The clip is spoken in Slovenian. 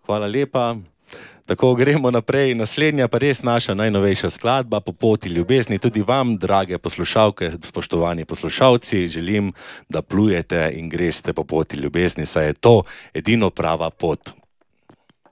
Hvala lepa. Tako gremo naprej. Naslednja pa res naša najnovejša skladba Po poti ljubezni. Tudi vam, drage poslušalke, spoštovani poslušalci, želim, da plujete in greste po poti ljubezni, saj je to edino prava pot.